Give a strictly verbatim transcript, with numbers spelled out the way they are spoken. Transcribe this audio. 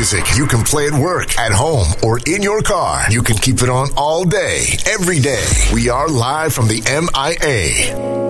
music you can play at work, at home, or in your car. You can keep it on all day, every day. We are live from the M I A.